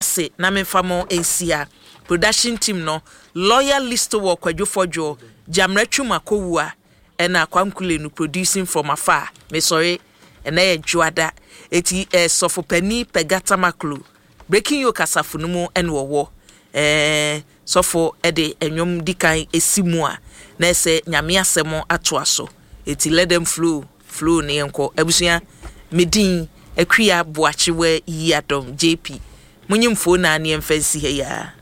ase na memfamo ensia production team no Loyal Listo wo kwadwofojo Jamretwum akowua ena kwankule no producing from afar me sorry ena ye juada eti sofopani pegata maklu breaking yo kasafo no mu ene wo sofo ede enwom dikan esimu a na ese nyame asemo atoaso eti let them flow ne enko abusua medin akria boachewe yi adom JP munyimfo na ne emfansi he ya